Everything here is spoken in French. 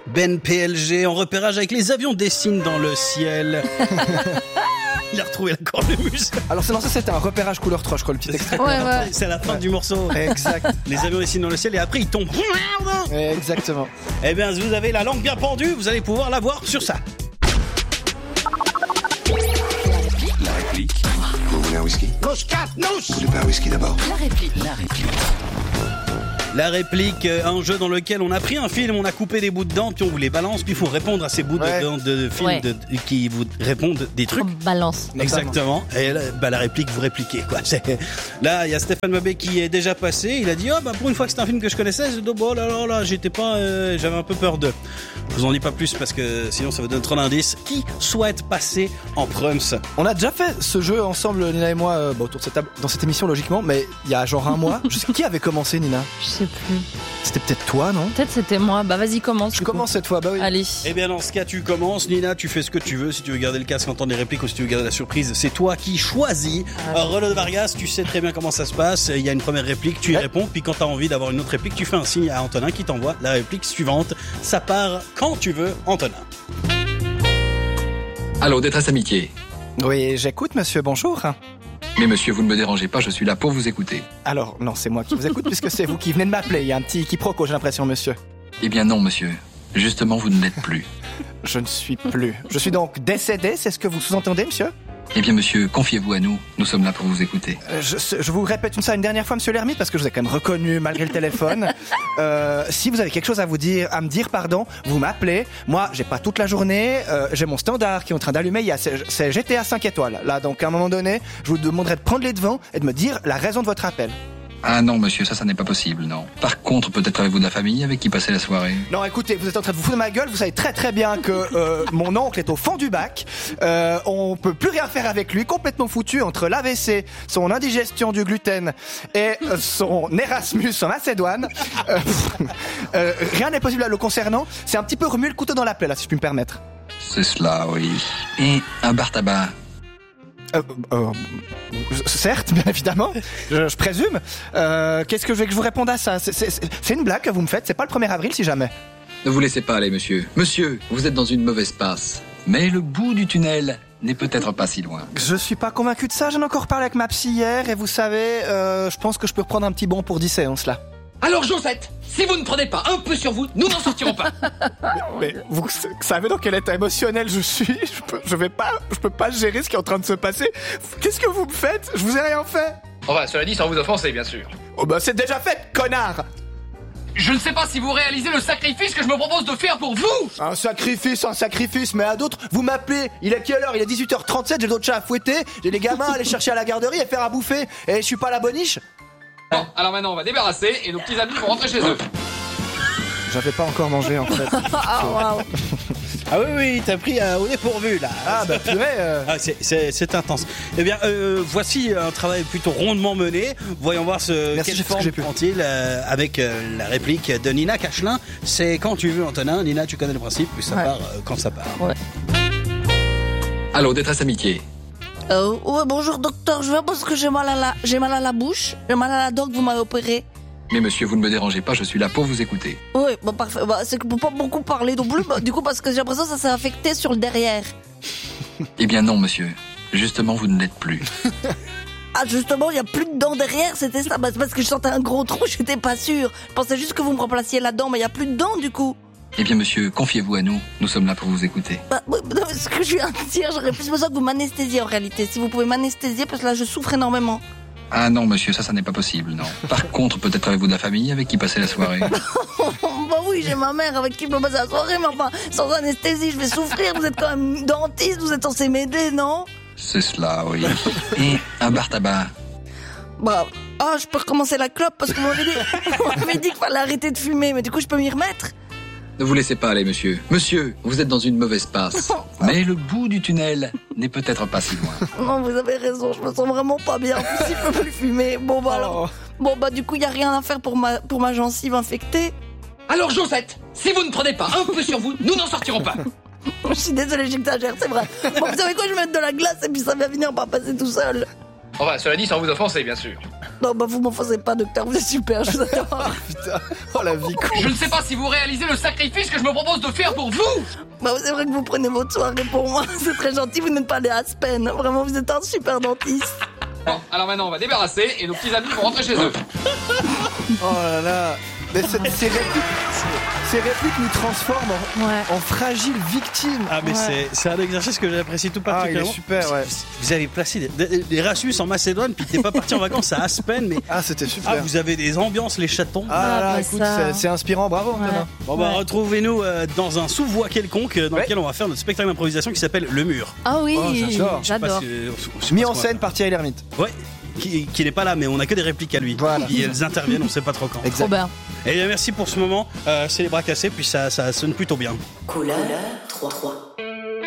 Ben PLG en repérage avec les avions dessinent dans le ciel. Il a retrouvé la cornemuse. Alors c'est lancé, c'était un repérage couleur 3, je crois, le petit extrait. Ouais. C'est à la fin du morceau. Exact. Les avions dessinent dans le ciel et après ils tombent. Exactement. Eh bien, vous avez la langue bien pendue, vous allez pouvoir la voir sur ça. La réplique. Vous voulez un whisky? Vous voulez pas un whisky d'abord? La réplique, un jeu dans lequel on a pris un film, on a coupé des bouts dedans, puis on vous les balance, puis il faut répondre à ces bouts de film qui vous répondent des trucs. On balance. Exactement. Et là, la réplique, vous répliquez, quoi. Là, il y a Stéphane Mabé qui est déjà passé. Il a dit, pour une fois que c'est un film que je connaissais, j'étais pas, j'avais un peu peur d'eux. Je vous en dis pas plus parce que sinon ça vous donne trop d'indices. Qui souhaite passer en Prums? On a déjà fait ce jeu ensemble, Nina et moi, autour de cette table, dans cette émission logiquement, mais il y a genre un mois. Je sais qui avait commencé, Nina? Je sais plus. C'était peut-être toi, non? Peut-être c'était moi. Bah vas-y, commence. Je commence cette fois, bah oui. Allez. Eh bien dans ce cas tu commences, Nina, tu fais ce que tu veux. Si tu veux garder le casque, entendre les répliques ou si tu veux garder la surprise, c'est toi qui choisis. Renaud de Vargas, tu sais très bien comment ça se passe. Il y a une première réplique, tu y réponds, puis quand tu as envie d'avoir une autre réplique, tu fais un signe à Antonin qui t'envoie la réplique suivante. Ça part quand tu veux, Antonin. Allô, détresse amitié. Oui, j'écoute, monsieur, bonjour. Mais monsieur, vous ne me dérangez pas, je suis là pour vous écouter. Alors, non, c'est moi qui vous écoute puisque c'est vous qui venez de m'appeler. Il y a un petit quiproquo, j'ai l'impression, monsieur. Eh bien non, monsieur. Justement, vous ne l'êtes plus. Je ne suis plus. Je suis donc décédé, c'est ce que vous sous-entendez, monsieur? Eh bien monsieur, confiez-vous à nous, nous sommes là pour vous écouter. Je vous répète ça une dernière fois, monsieur l'ermite, parce que je vous ai quand même reconnu malgré le téléphone. Si vous avez quelque chose à me dire, vous m'appelez. Moi, j'ai pas toute la journée, j'ai mon standard qui est en train d'allumer, c'est GTA 5 étoiles. Là, donc à un moment donné, je vous demanderai de prendre les devants et de me dire la raison de votre appel. Ah non monsieur, ça n'est pas possible, non. Par contre, peut-être avez-vous de la famille avec qui passer la soirée? Non, écoutez, vous êtes en train de vous foutre de ma gueule, vous savez très très bien que mon oncle est au fond du bac, on peut plus rien faire avec lui, complètement foutu entre l'AVC, son indigestion du gluten et son Erasmus en Macédoine. Rien n'est possible là le concernant, c'est un petit peu remuer le couteau dans la plaie là, si je puis me permettre. C'est cela, oui. Et un bar tabac? Certes, bien évidemment, je présume. Qu'est-ce que je veux que je vous réponde à ça? C'est une blague que vous me faites, c'est pas le 1er avril si jamais. Ne vous laissez pas aller, monsieur. Monsieur, vous êtes dans une mauvaise passe. Mais le bout du tunnel n'est peut-être pas si loin. Je suis pas convaincu de ça, j'en ai encore parlé avec ma psy hier, et vous savez, je pense que je peux reprendre un petit bon pour 10 séances là. Alors Josette, si vous ne prenez pas un peu sur vous, nous n'en sortirons pas. Mais vous savez dans quel état émotionnel je suis? Je peux pas gérer ce qui est en train de se passer. Qu'est-ce que vous me faites? Je vous ai rien fait. Enfin, cela dit, sans vous offenser, bien sûr. Oh bah c'est déjà fait, connard. Je ne sais pas si vous réalisez le sacrifice que je me propose de faire pour vous. Un sacrifice, mais à d'autres, vous m'appelez, il est quelle heure? Il est 18h37, j'ai d'autres chats à fouetter, j'ai des gamins à aller chercher à la garderie et faire à bouffer, et je suis pas la boniche. Bon, alors maintenant on va débarrasser et nos petits amis vont rentrer chez eux. J'avais pas encore mangé en fait. Ah oui, t'as pris au dépourvu là. Ah bah purée. C'est intense. Eh bien, voici un travail plutôt rondement mené. Voyons voir quelle forme prend-il avec la réplique de Nina Cachelin. C'est quand tu veux, Antonin. Nina, tu connais le principe, puis ça part quand ça part. Ouais. Allô, détresse amitié. Ouais, bonjour docteur, je viens parce que j'ai mal à la bouche, j'ai mal à la dent que vous m'avez opéré. Mais monsieur, vous ne me dérangez pas, je suis là pour vous écouter. Oui, bah parfait, c'est que je peux pas beaucoup parler non plus, du coup parce que j'ai l'impression que ça s'est affecté sur le derrière. Eh bien non monsieur, justement vous ne l'êtes plus. Ah justement, il y a plus de dents derrière, c'était ça, bah, c'est parce que je sentais un gros trou, j'étais pas sûre. Je pensais juste que vous me remplaciez la dent, mais il y a plus de dents du coup. Eh bien monsieur, confiez-vous à nous, nous sommes là pour vous écouter. Bah, ce que je viens de dire, j'aurais plus besoin que vous m'anesthésiez en réalité. Si vous pouvez m'anesthésier, parce que là je souffre énormément. Ah non monsieur, ça n'est pas possible, non. Par contre, peut-être avez-vous de la famille avec qui passer la soirée? Bah oui, j'ai ma mère avec qui je peux passer la soirée, mais enfin, sans anesthésie, je vais souffrir. Vous êtes quand même dentiste, vous êtes censé m'aider, non? C'est cela, oui. Et un bar tabac? Bah, je peux recommencer la clope parce que vous m'avez dit qu'il fallait arrêter de fumer, mais du coup je peux m'y remettre? Ne vous laissez pas aller, monsieur. Monsieur, vous êtes dans une mauvaise passe. Mais le bout du tunnel n'est peut-être pas si loin. Non, vous avez raison, je me sens vraiment pas bien. En plus, il peut plus fumer. Bon, bah alors... Bon, bah du coup, il y a rien à faire pour ma gencive infectée. Alors Josette, si vous ne prenez pas un peu sur vous, nous n'en sortirons pas. Je suis désolée, j'exagère, c'est vrai. Bon, vous savez quoi, je vais mettre de la glace et puis ça va finir par passer tout seul. Enfin, cela dit, sans vous offenser, bien sûr. Non, bah vous m'en faisez pas, docteur, vous êtes super, je vous adore. Putain, oh la vie con. Je ne sais pas si vous réalisez le sacrifice que je me propose de faire pour vous. Bah c'est vrai que vous prenez votre soirée pour moi, c'est très gentil, vous n'êtes pas allé à Aspen. Vraiment, vous êtes un super dentiste. Bon, alors maintenant on va débarrasser et nos petits amis vont rentrer chez eux. Oh là là. Mais ces répliques nous transforment en fragiles victimes. Ah mais c'est un exercice que j'apprécie tout particulièrement. Il est super, ouais. Vous avez placé des Erasmus en Macédoine, puis t'es pas parti en vacances à Aspen, mais c'était super. vous avez des ambiances les chatons. Écoute, c'est inspirant, bravo Antonin. Bon bah retrouvez-nous dans un sous-voix quelconque dans lequel on va faire notre spectacle d'improvisation qui s'appelle Le Mur. Ah oui, j'adore. j'adore. Mis en scène par Thierry Lhermitte. Ouais. Qui n'est pas là, mais on a que des répliques à lui. Voilà. Et elles interviennent, on sait pas trop quand. Exact. Trop bien. Et bien merci pour ce moment. C'est les bras cassés, puis ça sonne plutôt bien. Couleur 3.